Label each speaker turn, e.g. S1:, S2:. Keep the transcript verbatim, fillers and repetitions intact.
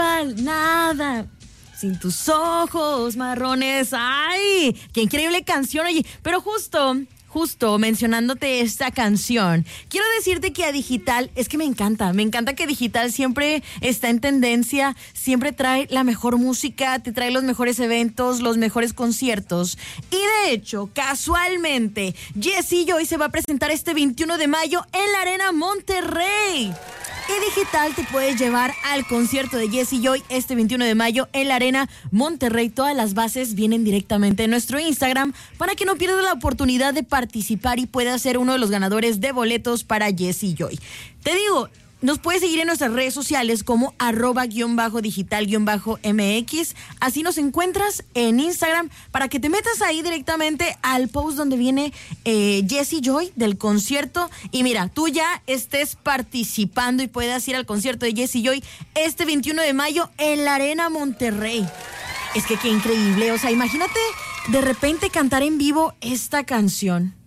S1: igual, nada. Sin tus ojos marrones. ¡Ay! ¡Qué increíble canción! Oye, pero justo... Justo mencionándote esta canción, quiero decirte que a Digital, es que me encanta, me encanta que Digital siempre está en tendencia, siempre trae la mejor música, te trae los mejores eventos, los mejores conciertos. Y de hecho, casualmente, Jessie Joy se va a presentar este veintiuno de mayo en la Arena Monterrey. Y Digital te puede llevar al concierto de Jessie Joy este veintiuno de mayo en la Arena Monterrey. Todas las bases vienen directamente en nuestro Instagram para que no pierdas la oportunidad de participar y puedas ser uno de los ganadores de boletos para Jessie Joy. Te digo, nos puedes seguir en nuestras redes sociales como arroba guión bajo digital guión bajo mx. Así nos encuentras en Instagram para que te metas ahí directamente al post donde viene eh, Jessie Joy del concierto. Y mira, tú ya estés participando y puedas ir al concierto de Jessie Joy este veintiuno de mayo en la Arena Monterrey. Es que qué increíble, o sea, imagínate de repente cantar en vivo esta canción.